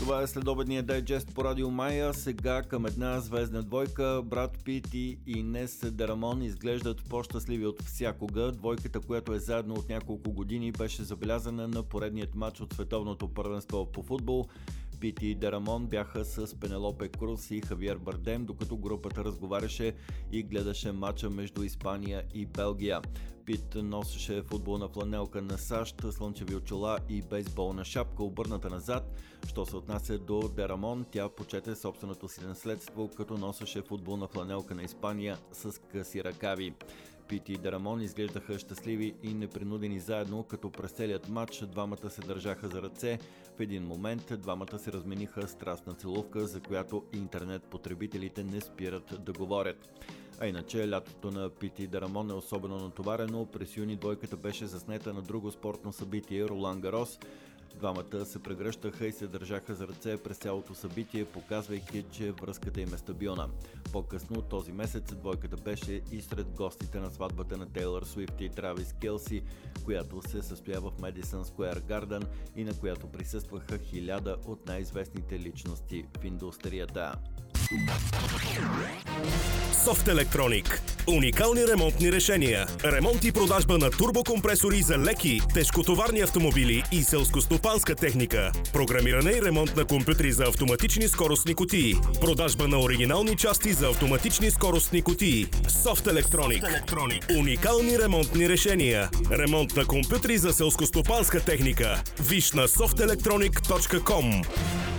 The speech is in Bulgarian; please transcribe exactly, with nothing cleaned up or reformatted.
Това е следобедния дайджест по Радио Мая. Сега към една звездна двойка. Брат Пит и Инес де Рамон изглеждат по-щастливи от всякога. Двойката, която е заедно от няколко години, беше забелязана на поредният матч от световното първенство по футбол. Пит и де Рамон бяха с Пенелопе Круз и Хавиер Бардем, докато групата разговаряше и гледаше матча между Испания и Белгия. Пит носеше футболна фланелка на САЩ, слънчеви очила и бейсболна шапка, обърната назад. Що се отнася до де Рамон, тя почете собственото си наследство, като носеше футболна фланелка на Испания с къси ръкави. Пит и де Рамон изглеждаха щастливи и непринудени заедно, като през целият матч двамата се държаха за ръце. В един момент двамата се размениха страстна целувка, за която интернет потребителите не спират да говорят. А иначе лятото на Пит и де Рамон е особено натоварено. През юни двойката беше заснета на друго спортно събитие – Ролан Гарос. Двамата се прегръщаха и се държаха за ръце през цялото събитие, показвайки, че връзката им е стабилна. По-късно този месец двойката беше и сред гостите на сватбата на Тейлър Суифт и Травис Келси, която се състоява в Медисън Скуер Гарден и на която присъстваха хиляда от най-известните личности в индустрията. Софт Електроник. Уникални ремонтни решения. Ремонт и продажба на турбокомпресори за леки, тежкотоварни автомобили и селскостопанска техника. Програмиране и ремонт на компютри за автоматични скоростни кутии. Продажба на оригинални части за автоматични скоростни кутии. Софт Електроник. Уникални ремонтни решения. Ремонт на компютри за селскостопанска техника. Виж на софт електроник точка ком.